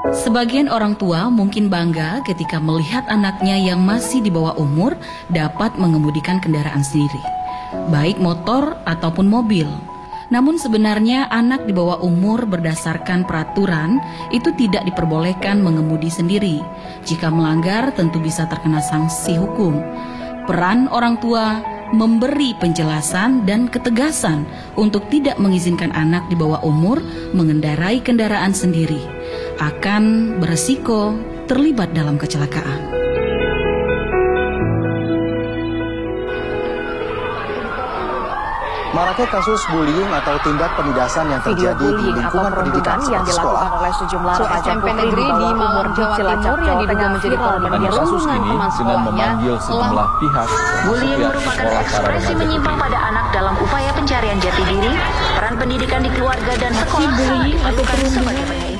Sebagian orang tua mungkin bangga ketika melihat anaknya yang masih di bawah umur dapat mengemudikan kendaraan sendiri, baik motor ataupun mobil. Namun sebenarnya anak di bawah umur berdasarkan peraturan itu tidak diperbolehkan mengemudi sendiri. Jika melanggar tentu bisa terkena sanksi hukum. Peran orang tua memberi penjelasan dan ketegasan untuk tidak mengizinkan anak di bawah umur mengendarai kendaraan sendiri, akan beresiko terlibat dalam kecelakaan. Maraknya kasus bullying atau tindak penindasan yang terjadi di lingkungan pendidikan yang dilakukan oleh sejumlah remaja SMP negeri di Mawar, Jawa Timur yang diduga menjadi korban kasus ini dengan memanggil sejumlah pihak. Bullying merupakan ekspresi menyimpang pada anak dalam upaya pencarian jati diri, peran pendidikan di keluarga dan sekolah bullying atau perundungan.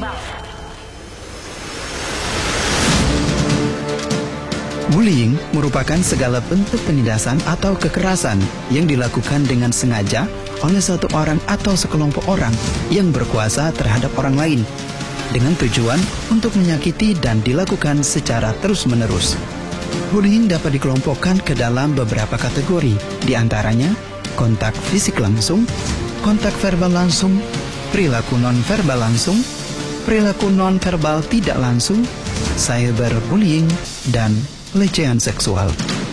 Bullying merupakan segala bentuk penindasan atau kekerasan yang dilakukan dengan sengaja oleh satu orang atau sekelompok orang yang berkuasa terhadap orang lain dengan tujuan untuk menyakiti dan dilakukan secara terus-menerus. Bullying dapat dikelompokkan ke dalam beberapa kategori, di antaranya kontak fisik langsung, kontak verbal langsung, perilaku non-verbal langsung, perilaku non-verbal tidak langsung, cyberbullying, dan pelecehan seksual.